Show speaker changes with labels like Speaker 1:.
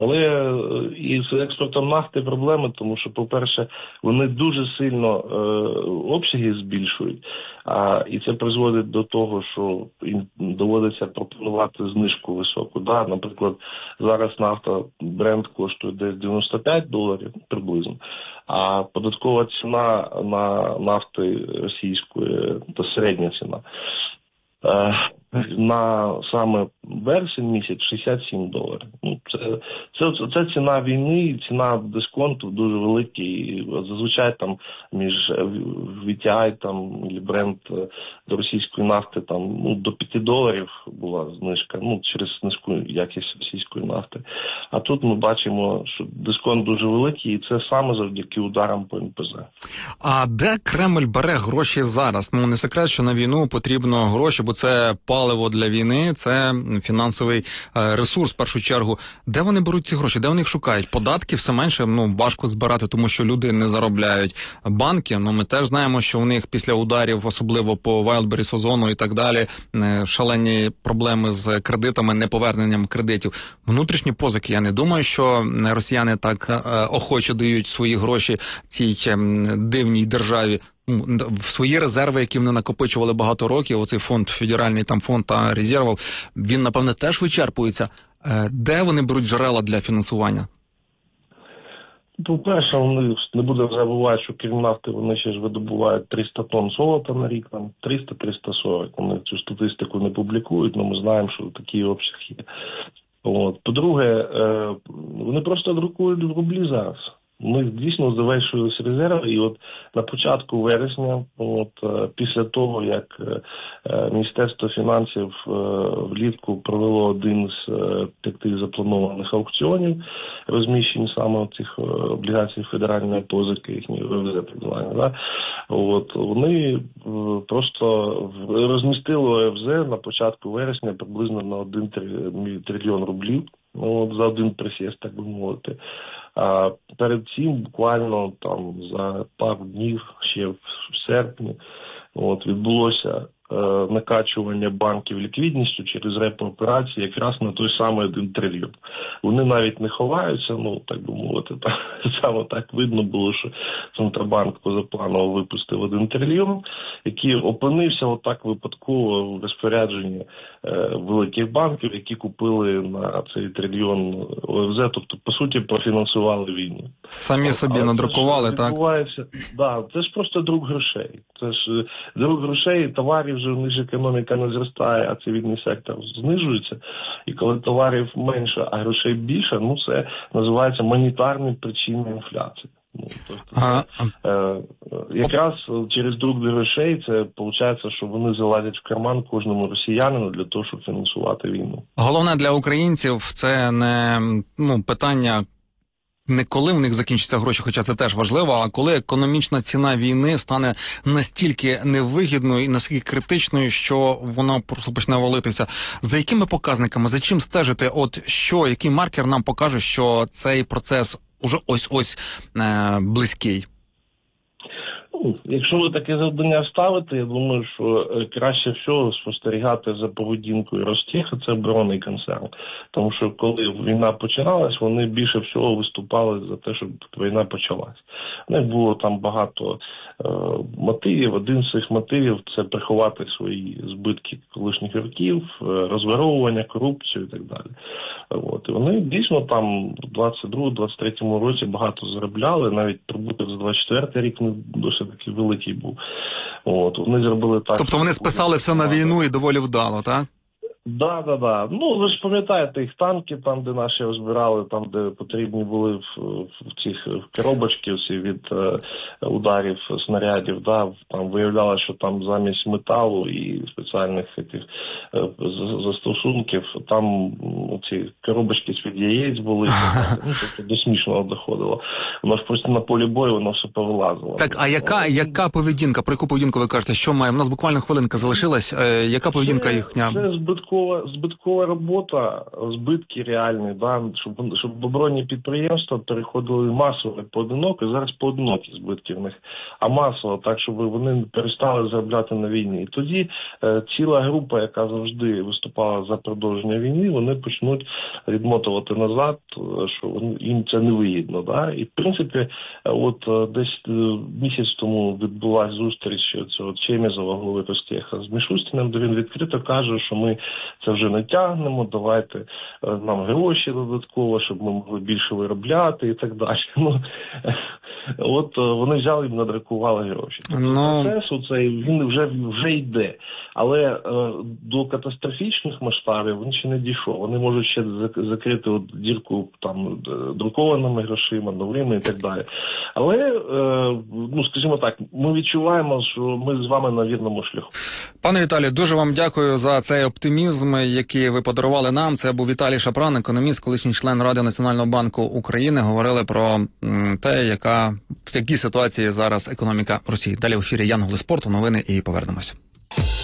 Speaker 1: Але із експортом нафти проблеми, тому що, по-перше, вони дуже сильно обсяги збільшують, і це призводить до того, що їм доводиться пропонувати знижку високу. Да? Наприклад, зараз нафта Brent коштує десь $95 приблизно, а податкова ціна на нафти російської, то середня ціна, на саме вересень місяць $67. Ну, це ціна війни, і ціна дисконту дуже великий. І зазвичай там між VTI там і Brent до російської нафти там до $5 була знижка, через низьку якість російської нафти. А тут ми бачимо, що дисконт дуже великий, і це саме завдяки ударам по НПЗ.
Speaker 2: А де Кремль бере гроші зараз? Не секрет, що на війну потрібно гроші, бо це паливо для війни, це фінансовий ресурс в першу чергу. Де вони беруть ці гроші? Де вони їх шукають? Податки все менше, важко збирати, тому що люди не заробляють. Банки, ми теж знаємо, що у них після ударів, особливо по Wildberries, Озону і так далі, шалені проблеми з кредитами, неповерненням кредитів. Внутрішні позики, я не думаю, що росіяни так охоче дають свої гроші цій дивній державі. В свої резерви, які вони накопичували багато років, оцей фонд, федеральний там фонд та резервів, він, напевне, теж вичерпується. Де вони беруть джерела для фінансування?
Speaker 1: По-перше, вони не будемо забувати, що крім нафти вони ще ж видобувають 300 тонн золота на рік, там 300-340. Вони цю статистику не публікують, але ми знаємо, що такий обсяг є. По-друге, вони просто друкують рублі зараз. У них дійсно завершились резерви, і от на початку вересня, після того, як Міністерство фінансів влітку провело один з тих запланованих аукціонів, розміщень саме цих облігацій федеральної позики, їхні ОФЗ, так звані, вони просто розмістили ОФЗ на початку вересня приблизно на 1 трильйон рублів, за один присіст, так би мовити. А перед цим буквально там за пару днів, ще в серпні, відбулося накачування банків ліквідністю через репо-операції якраз на той самий 1 трильйон. Вони навіть не ховаються, так би мовити, саме так видно було, що Центробанк позапланово випустив 1 трильйон, який опинився отак випадково в розпорядженні великих банків, які купили на цей трильйон ОФЗ, тобто, по суті, профінансували війну.
Speaker 2: Самі собі надрукували, так?
Speaker 1: Да, це ж просто друг грошей. Це ж друг грошей, товарів вже, в них ж економіка не зростає, а цивільний сектор знижується. І коли товарів менше, а грошей більше, це називається монетарні причини інфляції. Якраз через друг грошей це виходить, що вони залазять в карман кожному росіянину для того, щоб фінансувати війну.
Speaker 2: Головне для українців це не питання не коли в них закінчаться гроші, хоча це теж важливо, а коли економічна ціна війни стане настільки невигідною і настільки критичною, що вона просто почне валитися. За якими показниками, за чим стежити? Який маркер нам покаже, що цей процес уже ось-ось близький?
Speaker 1: Якщо ви таке завдання ставите, я думаю, що краще всього спостерігати за поведінкою Ростеха, це оборонний концерн. Тому що коли війна починалась, вони більше всього виступали за те, щоб війна почалась. У них було там багато мотивів. Один з цих мотивів – це приховати свої збитки колишніх років, розворовування, корупцію і так далі. І вони дійсно там в 22-23 році багато заробляли, навіть прибуток за 24 рік досить такий великий був. Вони зробили так.
Speaker 2: Тобто вони списали все на війну і доволі вдало, так?
Speaker 1: Да. Ви ж пам'ятаєте їх танки, там, де наші розбирали, там, де потрібні були в цих коробочки від ударів снарядів, там виявлялося, що там замість металу і спеціальних застосунків, там ці коробочки з-під яєць були, тобто до смішного доходило. Воно ж просто на полі бою, воно все повилазило.
Speaker 2: Так, а яка поведінка, про яку поведінку ви кажете, що має? У нас буквально хвилинка залишилась, яка поведінка їхня?
Speaker 1: Це збиткова збиткова робота, збитки реальні, да, щоб оборонні підприємства переходили масово поодиноко, зараз поодинокі збитки в них, а масово так, щоб вони перестали заробляти на війні. І тоді ціла група, яка завжди виступала за продовження війни, вони почнуть відмотувати назад, що їм це не вигідно. Да? І в принципі, от десь місяць тому відбулася зустріч цього Чемізова, голови Ростеха, з Мішустіним, де він відкрито каже, що ми це вже не тягнемо, давайте нам гроші додатково, щоб ми могли більше виробляти і так далі. Ну, от вони взяли і надрукували гроші. Процес цей він вже йде. Але до катастрофічних масштабів він ще не дійшов. Вони можуть ще закрити дірку там друкованими грошима, новими і так далі. Але, ну, скажімо так, ми відчуваємо, що ми з вами на вірному шляху.
Speaker 2: Пане Віталію, дуже вам дякую за цей оптимізм, який ви подарували нам. Це був Віталій Шапран, економіст, колишній член Ради Національного банку України. Говорили про те, в якій ситуації зараз економіка Росії. Далі в ефірі Янголи спорту, новини і повернемось.